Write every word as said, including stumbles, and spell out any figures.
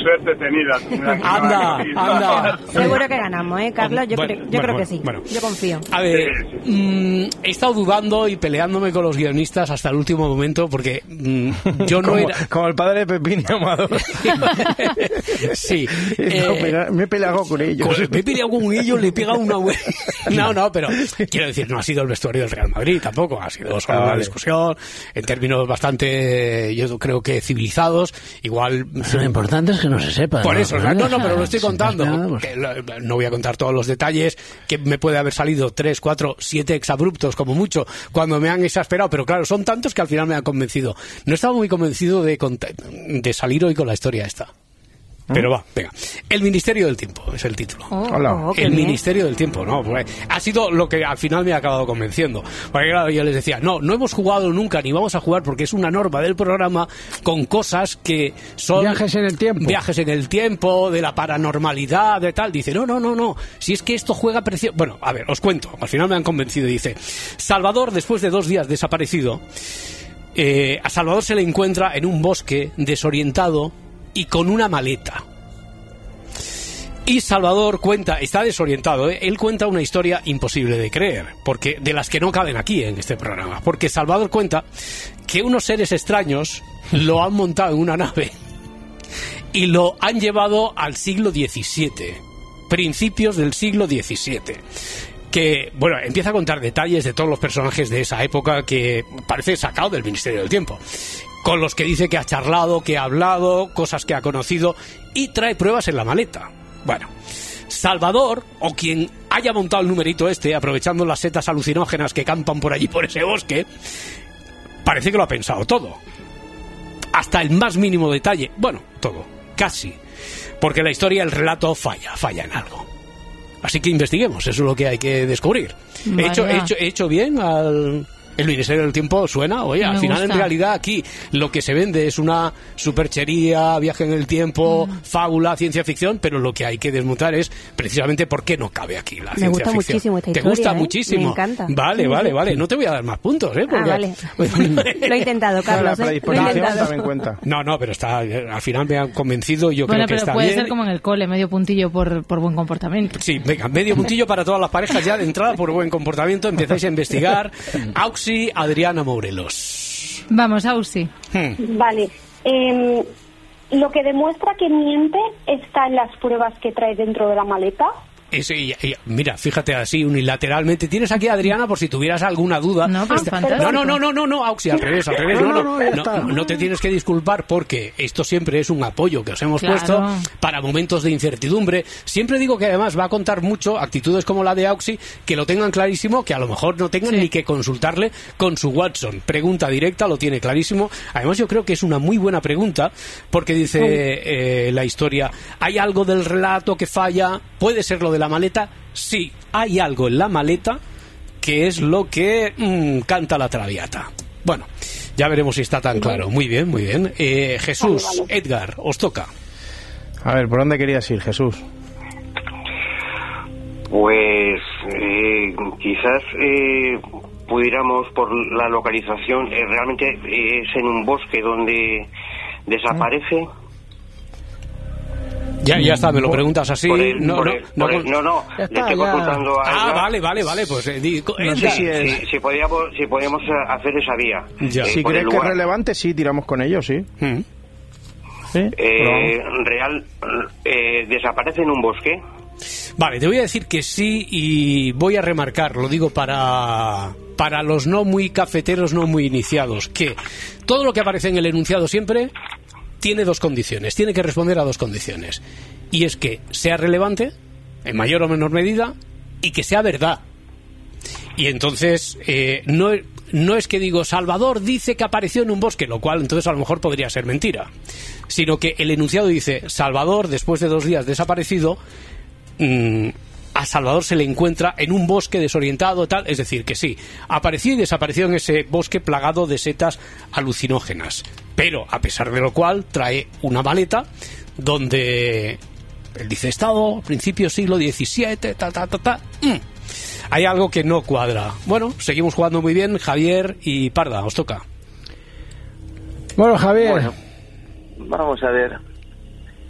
suerte tenida. Anda, anda. Seguro que ganamos, ¿eh, Carlos? Yo, bueno, creo, yo bueno, creo que bueno, sí. Bueno. Yo confío. A ver, mmm, he estado dudando y peleándome con los guionistas hasta el último momento porque mmm, yo no como, era... Como el padre de Pepín y Amador. Sí. No, Eh, me he peleado con ellos. Con- me he peleado con ellos, le he pegado una buena... No, no, pero quiero decir, no ha sido el vestuario del Real Madrid tampoco, ha sido solo Ah, una vale. discusión en términos bastante, yo creo que civilizados, igual... Lo importante es que no se sepa. Por eso, no, no, pero lo estoy Si contando. pasa nada, pues- Que lo- no voy a contar todos los detalles, que me puede haber salido tres, cuatro, siete exabruptos como mucho, cuando me han exasperado, pero claro, son tantos que al final me han convencido. No estaba muy convencido de, cont- de salir hoy con la historia esta. Pero va, venga. El Ministerio del Tiempo es el título. Oh, Hola. oh, qué El bien. Ministerio del Tiempo, ¿no? Pues, ha sido lo que al final me ha acabado convenciendo. Porque claro, yo les decía, no, no hemos jugado nunca ni vamos a jugar porque es una norma del programa con cosas que son... Viajes en el tiempo. Viajes en el tiempo, de la paranormalidad, de tal. Dice, no, no, no, no. Si es que esto juega precioso... Bueno, a ver, os cuento. Al final me han convencido. Dice, Salvador, después de dos días desaparecido, eh, a Salvador se le encuentra en un bosque desorientado y con una maleta. Y Salvador cuenta, está desorientado, ¿eh? Él cuenta una historia imposible de creer, porque de las que no caben aquí en este programa. Porque Salvador cuenta que unos seres extraños lo han montado en una nave y lo han llevado al siglo diecisiete, principios del siglo diecisiete. Que, bueno, empieza a contar detalles de todos los personajes de esa época que parece sacado del Ministerio del Tiempo, con los que dice que ha charlado, que ha hablado, cosas que ha conocido, y trae pruebas en la maleta. Bueno, Salvador, o quien haya montado el numerito este, aprovechando las setas alucinógenas que campan por allí, por ese bosque, parece que lo ha pensado todo. Hasta el más mínimo detalle. Bueno, todo, casi. Porque la historia, el relato falla, falla en algo. Así que investiguemos, eso es lo que hay que descubrir. He hecho, he, hecho, he hecho bien al... El Ministerio del Tiempo suena, oye, al Me final gusta. en realidad aquí lo que se vende es una superchería, viaje en el tiempo, Mm. fábula, ciencia ficción, pero lo que hay que desmontar es precisamente por qué no cabe aquí la Me ciencia gusta ficción. muchísimo esta ¿Te historia, gusta ¿eh? muchísimo? Me encanta. Vale, Sí, vale, sí. vale. No te voy a dar más puntos, ¿eh? Ah, Porque- vale. Lo he intentado, La Carlos, ¿eh? Lo he predisposición intentado. también cuenta. No, no, pero está, al final me han convencido, yo Bueno, creo que pero está puede bien. ser como en el cole, medio puntillo por, por buen comportamiento. Sí, venga, medio puntillo para todas las parejas ya de entrada por buen comportamiento. Empezáis a investigar. Auxi, Adriana Morelos. Vamos, Ausi. Hmm. Vale. Eh, lo que demuestra que miente está en las pruebas que trae dentro de la maleta. Eso, y- y- mira, fíjate así unilateralmente. Tienes aquí a Adriana por si tuvieras alguna duda. No, pero es Está- fantástico. no, no, no, no, no, Auxi, al revés, al revés. No, No, no, no, no, ya no, está. no, no te tienes que disculpar porque esto siempre es un apoyo que os hemos Claro. puesto para momentos de incertidumbre. Siempre digo que además va a contar mucho actitudes como la de Auxi, que lo tengan clarísimo, que a lo mejor no tengan Sí. ni que consultarle con su Watson. Pregunta directa, lo tiene clarísimo. Además yo creo que es una muy buena pregunta porque dice eh, la historia, ¿hay algo del relato que falla? ¿Puede ser lo de la maleta? Sí, hay algo en la maleta que es lo que mm, canta la Traviata. Bueno, ya veremos si está tan claro. Muy bien, muy bien. Eh, Jesús, Vale, vale. Edgar, os toca. A ver, ¿por dónde querías ir, Jesús? Pues eh, quizás eh, pudiéramos por la localización, eh, realmente eh, es en un bosque donde desaparece. Ya, ya está, me lo preguntas así. Por el- no, por no, el- no, por el- con- no, no, Ya le está, estoy ya. consultando a Ah, Edgar. vale, vale, vale, pues eh, di- No sé Edgar. si es- Si, si podíamos, si podíamos hacer esa vía. Ya. eh, Si por crees el que es lugar. relevante, sí, tiramos con ellos, sí. Mm. ¿Sí? Eh, real, eh, desaparece en un bosque. Vale, te voy a decir que sí y voy a remarcar, lo digo para, para los no muy cafeteros, no muy iniciados, que todo lo que aparece en el enunciado siempre tiene dos condiciones, tiene que responder a dos condiciones. Y es que sea relevante, en mayor o menor medida, y que sea verdad. Y entonces, eh, no, no es que digo, Salvador dice que apareció en un bosque, lo cual entonces a lo mejor podría ser mentira, sino que el enunciado dice, Salvador, después de dos días desaparecido, mm, a Salvador se le encuentra en un bosque desorientado, tal, es decir, que sí, apareció y desapareció en ese bosque plagado de setas alucinógenas, pero a pesar de lo cual trae una maleta donde él dice, estado, principio siglo diecisiete, ta, ta, ta, ta, mm. Hay algo que no cuadra. Bueno, seguimos jugando muy bien, Javier y Parda, os toca. Bueno, Javier. Bueno, vamos a ver.